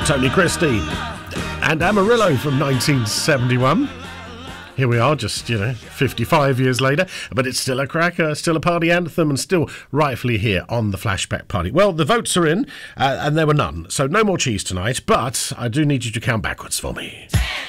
Tony Christie and Amarillo from 1971. Here we are, just, 55 years later, but it's still a cracker, still a party anthem, and still rightfully here on the Flashback Party. Well, the votes are in, and there were none, so no more cheese tonight, but I do need you to count backwards for me. 10,